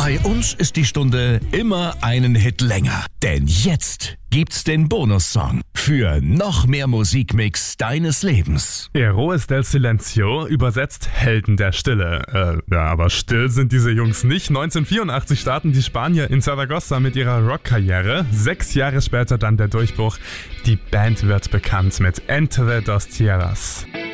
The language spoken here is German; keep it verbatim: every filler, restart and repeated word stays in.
Bei uns ist die Stunde immer einen Hit länger. Denn jetzt gibt's den Bonussong für noch mehr Musikmix deines Lebens. Héroes del Silencio, übersetzt Helden der Stille. Äh, ja, aber still sind diese Jungs nicht. neunzehnhundertvierundachtzig starten die Spanier in Zaragoza mit ihrer Rockkarriere. Sechs Jahre später dann der Durchbruch. Die Band wird bekannt mit Entre dos Tierras.